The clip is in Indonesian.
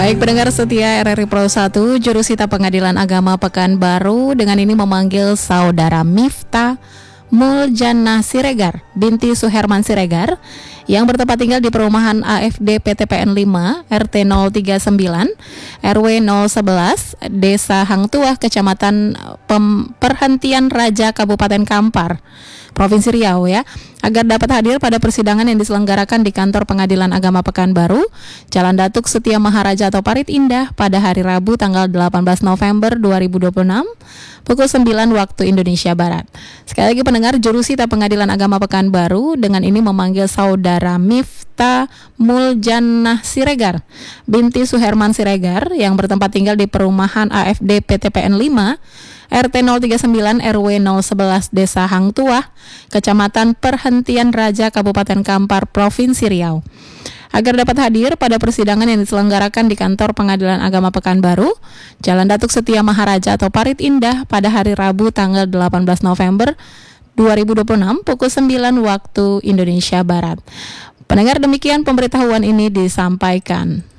Baik pendengar setia RRI Pro 1, Jurusita Pengadilan Agama Pekanbaru dengan ini memanggil Saudara Miftah Muljannah Siregar binti Suherman Siregar yang bertempat tinggal di perumahan AFD PTPN 5 RT 039 RW 011 Desa Hangtuah Kecamatan Perhentian Raja Kabupaten Kampar Provinsi Riau ya, agar dapat hadir pada persidangan yang diselenggarakan di Kantor Pengadilan Agama Pekanbaru, Jalan Datuk Setia Maharaja atau Parit Indah pada hari Rabu tanggal 18 November 2026 pukul 9 waktu Indonesia Barat. Sekali lagi pendengar, Jurusita Pengadilan Agama Pekanbaru dengan ini memanggil Saudara Miftah Muljannah Siregar binti Suherman Siregar yang bertempat tinggal di perumahan AFD PTPN 5 RT 039 RW 011 Desa Hangtuah, Kecamatan Perhentian Raja Kabupaten Kampar, Provinsi Riau. Agar dapat hadir pada persidangan yang diselenggarakan di Kantor Pengadilan Agama Pekanbaru, Jalan Datuk Setia Maharaja atau Parit Indah pada hari Rabu tanggal 18 November 2026 pukul 9 waktu Indonesia Barat. Pendengar, demikian pemberitahuan ini disampaikan.